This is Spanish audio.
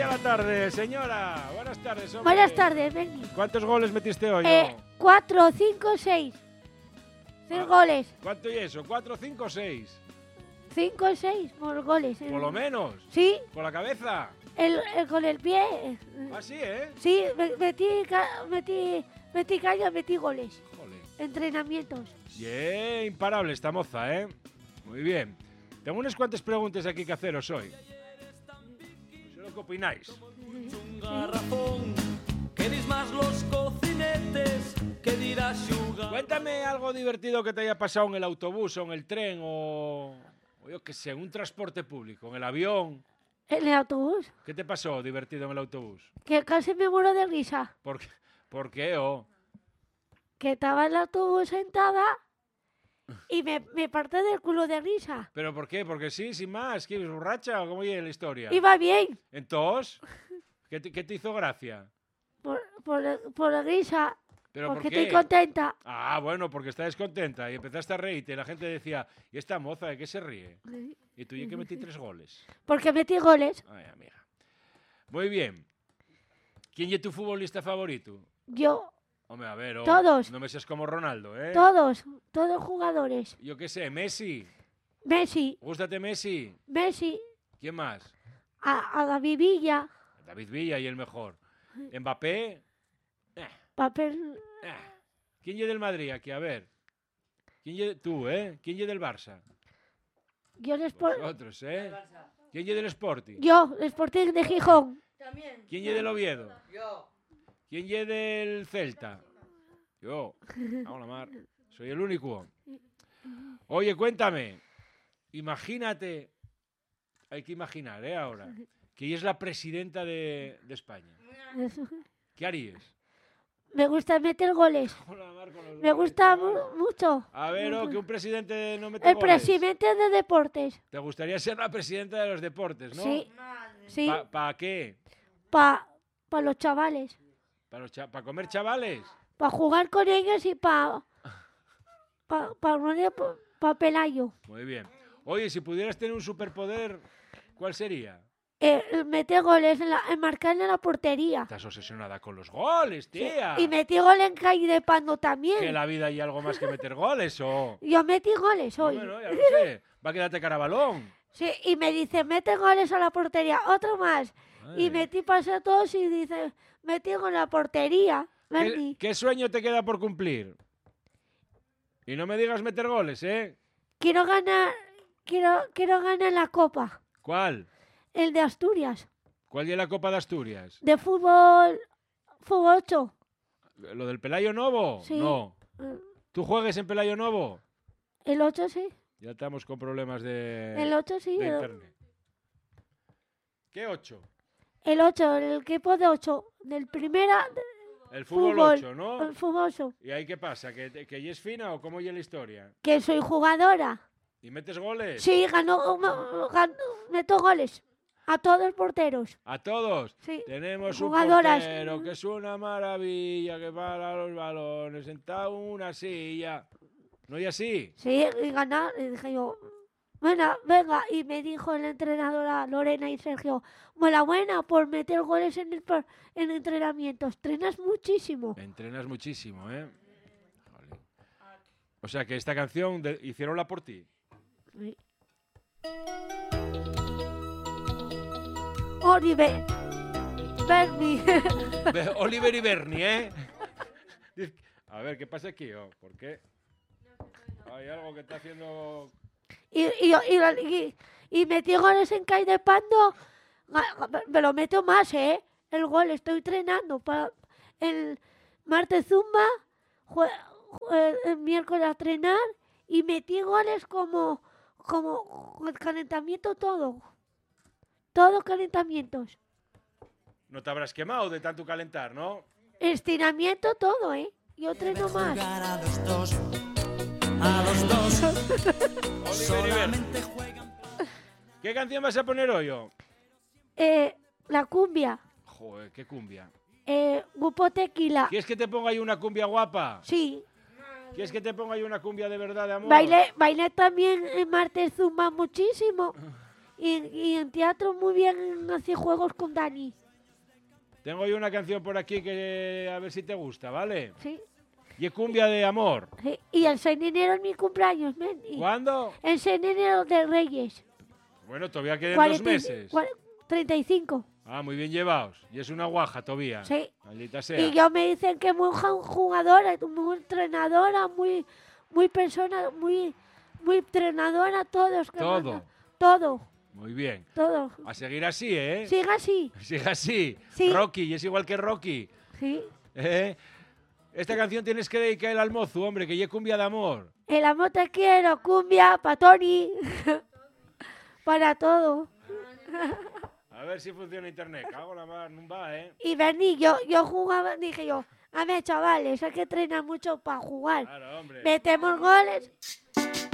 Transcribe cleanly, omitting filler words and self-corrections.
la tarde, señora. Buenas tardes, hombre. Buenas tardes, Benny. ¿Cuántos goles metiste hoy? 4, 5, 6. 6 goles. ¿Cuánto y eso? ¿4, 5, 6? 5, 6 por goles. Por lo menos. Sí. ¿Con la cabeza? Con el pie. Ah, sí, ¿eh? Sí, metí caña, metí goles. Joder. Entrenamientos. Bien, imparable esta moza, ¿eh? Muy bien. Tengo unas cuantas preguntas aquí que haceros hoy. No sé lo que opináis. Un garrafón, queréis más los cocinetes, que dirás Xuga. Cuéntame algo divertido que te haya pasado en el autobús o en el tren o yo qué sé, en un transporte público, en el avión. ¿En el autobús? ¿Qué te pasó divertido en el autobús? Que casi me muero de risa. ¿Por qué? Oh? Que estaba en el autobús sentada y me parté del culo de risa. ¿Pero por qué? Porque sí, sin más. ¿Qué, borracha o cómo iba la historia? Iba bien. ¿Entonces? ¿Qué te hizo gracia? Por la risa. ¿Pero porque por qué? estoy contenta. Ah, bueno, porque estás descontenta y empezaste a reírte y la gente decía, ¿y esta moza de qué se ríe? Y tú, ¿y que metí 3 goles? Porque metí goles. Ay, amiga. Muy bien. ¿Quién es tu futbolista favorito? Yo. Hombre, a ver, todos. No me seas como Ronaldo, ¿eh? Todos jugadores. Yo qué sé, Messi. Messi. ¿Gústate Messi? Messi. ¿Quién más? A David Villa. David Villa y el mejor. ¿Mbappé? Papel. ¿Quién es del Madrid aquí? A ver. Tú, ¿eh? ¿Quién es del Barça? Yo el Sporting. Vosotros, ¿eh? ¿Quién es del Sporting? Yo, el Sporting de Gijón. También. ¿Quién es del Oviedo? Yo. ¿Quién es del Celta? Yo. Vamos a la mar. Soy el único. Oye, cuéntame. Imagínate. Hay que imaginar, ¿eh? Ahora. Que ella es la presidenta de España. ¿Qué harías? Me gusta meter goles. Me gusta mucho. A ver, que un presidente no mete El goles. presidente de deportes. ¿Te gustaría ser la presidenta de los deportes, no? Sí. Sí. ¿Para qué? Para los chavales. ¿Para comer chavales? Para jugar con ellos y para Pelayo. Muy bien. Oye, si pudieras tener un superpoder, ¿cuál sería? Meter goles, marcar en la portería. Estás obsesionada con los goles, tía. Sí. Y metí gol en calle de Pando también. ¿Que en la vida hay algo más que meter goles o...? Yo metí goles hoy. Bueno, ya lo sé. Va a quedarte cara a balón. Sí, y me dice, mete goles a la portería. Otro más. Ay. Y metí pase a todos y dice, metí gol en la portería. ¿Qué sueño te queda por cumplir? Y no me digas meter goles, ¿eh? Quiero ganar la copa. ¿Cuál? El de Asturias. ¿Cuál es la Copa de Asturias? De fútbol 8. ¿Lo del Pelayo Novo? Sí. No. ¿Tú juegues en Pelayo Novo? El 8 sí. Ya estamos con problemas de... El 8 sí. de internet. ¿Qué 8? El 8, el equipo de 8. Del primera... El fútbol 8, ¿no? El fútbol 8. ¿Y ahí qué pasa? ¿Que ella es fina o cómo es la historia? Que soy jugadora. ¿Y metes goles? Sí, meto goles. A todos los porteros. ¿A todos? Sí. Tenemos Jugadoras. un portero que es una maravilla, que para los balones, sentado en una silla. ¿No es así? Sí, y ganar. Y dije yo, bueno, venga. Y me dijo la entrenadora Lorena y Sergio, buena por meter goles en entrenamientos. Entrenas muchísimo. Entrenas muchísimo, ¿eh? Joder. O sea que esta canción hicieronla por ti. Sí. Oliver. Bernie. Oliver y Bernie, ¿eh? A ver, ¿qué pasa aquí? ¿Por qué? Hay algo que está haciendo... Y metí goles en Cai de Pando. Me lo meto más, ¿eh? El gol, estoy entrenando. Para el martes zumba, el miércoles a entrenar. Y metí goles como el calentamiento todo. Todos calentamientos. No te habrás quemado de tanto calentar, ¿no? Estiramiento todo, ¿eh? Yo entreno más. A los dos. Oliver y Bernie. ¿Qué canción vas a poner hoy, yo? La cumbia. Joder, qué cumbia. Grupo Tequila. ¿Quieres que te ponga ahí una cumbia guapa? Sí. ¿Quieres que te ponga ahí una cumbia de verdad, de amor? Bailé también en martes zumba muchísimo. Y en teatro muy bien hacía juegos con Dani. Tengo yo una canción por aquí que a ver si te gusta, ¿vale? Sí. Y es cumbia de amor. Sí. Y el 6 de enero es mi cumpleaños, men. Y ¿Cuándo? el 6 de enero de Reyes. Bueno, todavía quedan 2 40 meses. 35. Ah, muy bien llevados. Y es una guaja todavía. Sí. Maldita sea. Y yo me dicen que muy jugadora, muy entrenadora, muy persona, muy entrenadora, todos. Todo. Todo, Muy bien. todo. A seguir así, ¿eh? Siga así. Sigue así. Sí. Rocky, y es igual que Rocky. Sí. ¿Eh? Esta canción tienes que dedicarla al mozo, hombre, que ya es cumbia de amor. El amor te quiero, cumbia, para Tony. Para todo. A ver si funciona internet. Cago en la mar, no va, ¿eh? Y vení, yo jugaba, dije yo, a ver, chavales, hay que entrenar mucho para jugar. Claro, hombre. Metemos goles.